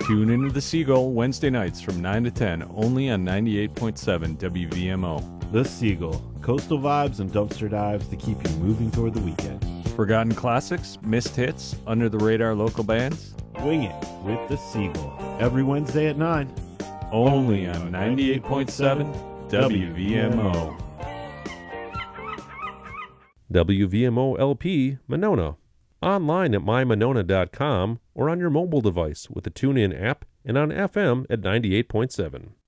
Tune into The Seagull Wednesday nights from 9 to 10, only on 98.7 WVMO. The Seagull, coastal vibes and dumpster dives to keep you moving toward the weekend. Forgotten classics, missed hits, under the radar local bands. Wing it with The Seagull, every Wednesday at 9. Only on 98.7 WVMO. WVMO LP, Monona. Online at mymonona.com or on your mobile device with the TuneIn app and on FM at 98.7.